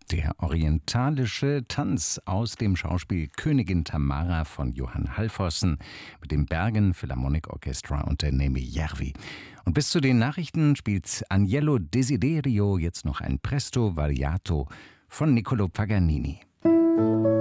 Der orientalische Tanz aus dem Schauspiel Königin Tamara von Johann Halvorsen mit dem Bergen Philharmonic Orchestra und der Neeme Järvi. Und bis zu den Nachrichten spielt Agnello Desiderio jetzt noch ein Presto Variato von Niccolò Paganini.